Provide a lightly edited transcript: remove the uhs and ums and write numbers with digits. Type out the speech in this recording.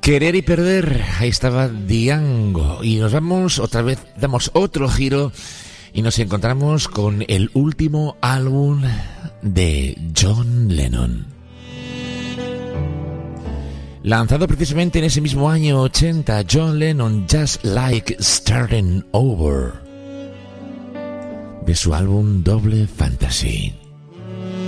Querer y perder, ahí estaba Django. Y nos vamos otra vez, damos otro giro y nos encontramos con el último álbum de John Lennon. Lanzado precisamente en ese mismo año 80, John Lennon, Just Like Starting Over, de su álbum Double Fantasy.